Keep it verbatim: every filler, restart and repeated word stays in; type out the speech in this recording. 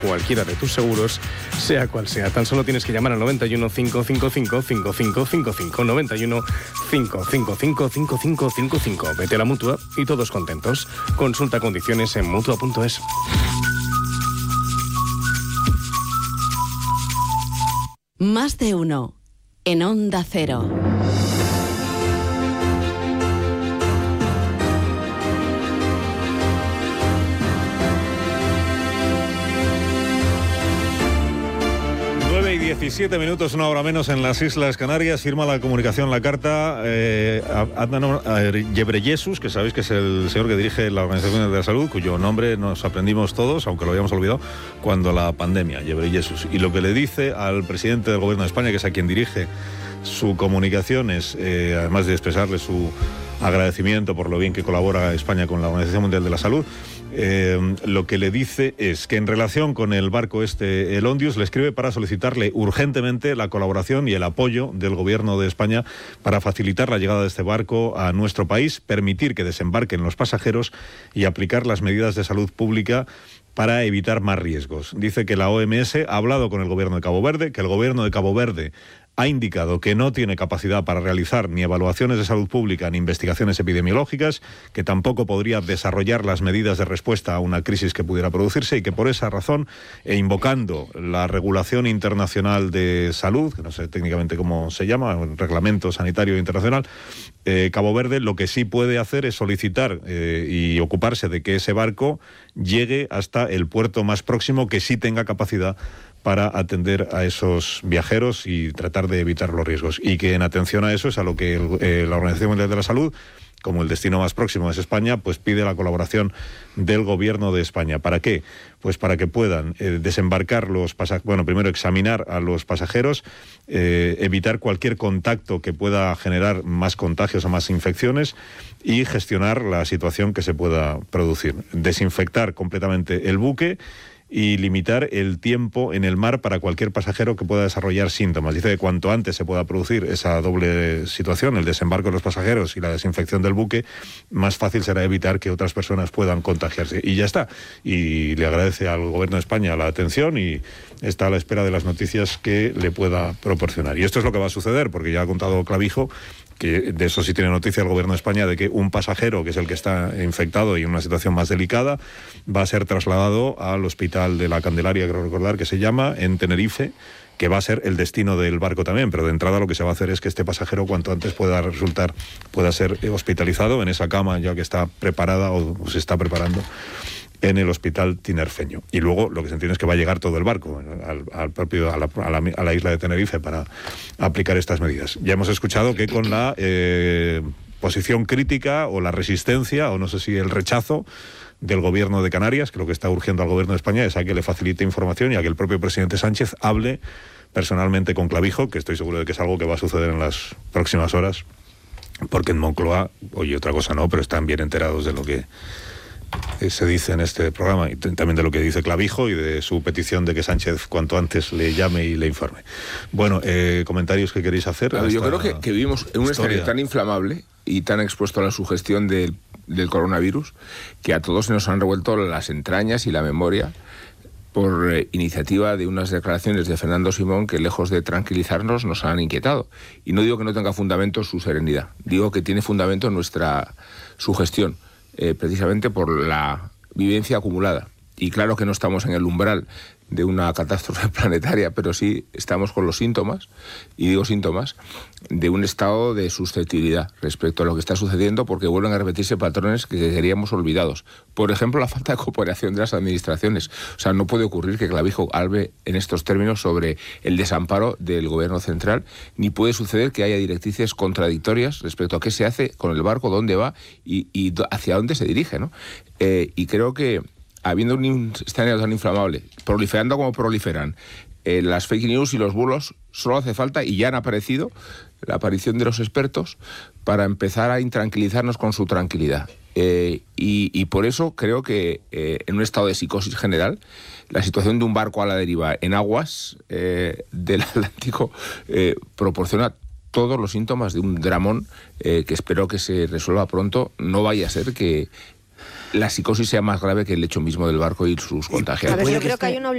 cualquiera de tus seguros, sea cual sea. Tan solo tienes que llamar al noventa y uno, cinco cinco cinco, cinco cinco cinco cinco, noventa y uno, cinco cinco cinco, cinco cinco cinco cinco. Vete a la Mutua y todos contentos. Consulta condiciones en mutua punto es. Más de uno en Onda Cero. diecisiete minutos, una hora menos en las Islas Canarias. Firma la comunicación, la carta eh, Adhanom Ghebreyesus, que sabéis que es el señor que dirige la Organización Mundial de la Salud, cuyo nombre nos aprendimos todos, aunque lo habíamos olvidado, cuando la pandemia, Ghebreyesus. Y lo que le dice al presidente del Gobierno de España, que es a quien dirige su comunicación, es, eh, además de expresarle su agradecimiento por lo bien que colabora España con la Organización Mundial de la Salud, Eh, lo que le dice es que en relación con el barco este, el Ondius, le escribe para solicitarle urgentemente la colaboración y el apoyo del Gobierno de España para facilitar la llegada de este barco a nuestro país, permitir que desembarquen los pasajeros y aplicar las medidas de salud pública para evitar más riesgos. Dice que la O M S ha hablado con el Gobierno de Cabo Verde, que el Gobierno de Cabo Verde ha indicado que no tiene capacidad para realizar ni evaluaciones de salud pública ni investigaciones epidemiológicas, que tampoco podría desarrollar las medidas de respuesta a una crisis que pudiera producirse y que por esa razón, e invocando la regulación internacional de salud, que no sé técnicamente cómo se llama, el reglamento sanitario internacional, eh, Cabo Verde lo que sí puede hacer es solicitar eh, y ocuparse de que ese barco llegue hasta el puerto más próximo que sí tenga capacidad para atender a esos viajeros y tratar de evitar los riesgos. Y que en atención a eso es a lo que el, eh, la Organización Mundial de la Salud, como el destino más próximo es España, pues pide la colaboración del Gobierno de España. ¿Para qué? Pues para que puedan eh, desembarcar los pasajeros, bueno, primero examinar a los pasajeros, eh, evitar cualquier contacto que pueda generar más contagios o más infecciones y gestionar la situación que se pueda producir. Desinfectar completamente el buque y limitar el tiempo en el mar para cualquier pasajero que pueda desarrollar síntomas. Dice que cuanto antes se pueda producir esa doble situación, el desembarco de los pasajeros y la desinfección del buque, más fácil será evitar que otras personas puedan contagiarse. Y ya está. Y le agradece al Gobierno de España la atención y está a la espera de las noticias que le pueda proporcionar. Y esto es lo que va a suceder, porque ya ha contado Clavijo, que de eso sí tiene noticia el Gobierno de España, de que un pasajero, que es el que está infectado y en una situación más delicada, va a ser trasladado al Hospital de la Candelaria, creo recordar que se llama, en Tenerife, que va a ser el destino del barco también, pero de entrada lo que se va a hacer es que este pasajero cuanto antes pueda resultar, pueda ser hospitalizado en esa cama ya que está preparada o se está preparando en el hospital tinerfeño. Y luego lo que se entiende es que va a llegar todo el barco al, al propio, a, la, a, la, a la isla de Tenerife para aplicar estas medidas. Ya hemos escuchado que con la eh, posición crítica o la resistencia, o no sé si el rechazo del Gobierno de Canarias, que lo que está urgiendo al Gobierno de España es a que le facilite información y a que el propio presidente Sánchez hable personalmente con Clavijo, que estoy seguro de que es algo que va a suceder en las próximas horas, porque en Moncloa, oye, otra cosa no, pero están bien enterados de lo que se dice en este programa y también de lo que dice Clavijo y de su petición de que Sánchez cuanto antes le llame y le informe. Bueno, eh, comentarios que queréis hacer. Claro, yo creo que, que vivimos en un escenario tan inflamable y tan expuesto a la sugestión del, del coronavirus que a todos se nos han revuelto las entrañas y la memoria por eh, iniciativa de unas declaraciones de Fernando Simón que, lejos de tranquilizarnos, nos han inquietado. Y no digo que no tenga fundamento su serenidad, digo que tiene fundamento nuestra sugestión. Eh, precisamente por la vivencia acumulada. Y claro que no estamos en el umbral de una catástrofe planetaria, pero sí estamos con los síntomas, y digo síntomas, de un estado de susceptibilidad respecto a lo que está sucediendo, porque vuelven a repetirse patrones que queríamos olvidados. Por ejemplo, la falta de cooperación de las administraciones. O sea, no puede ocurrir que Clavijo hable en estos términos sobre el desamparo del Gobierno central, ni puede suceder que haya directrices contradictorias respecto a qué se hace con el barco, dónde va y, y hacia dónde se dirige, ¿no? Eh, y creo que habiendo un escenario tan inflamable, proliferando como proliferan eh, las fake news y los bulos, solo hace falta, y ya han aparecido, la aparición de los expertos para empezar a intranquilizarnos con su tranquilidad. Eh, y, y por eso creo que eh, en un estado de psicosis general, la situación de un barco a la deriva en aguas eh, del Atlántico eh, proporciona todos los síntomas de un dramón eh, que espero que se resuelva pronto. No vaya a ser que la psicosis sea más grave que el hecho mismo del barco y sus contagiados. A ver, yo creo que hay una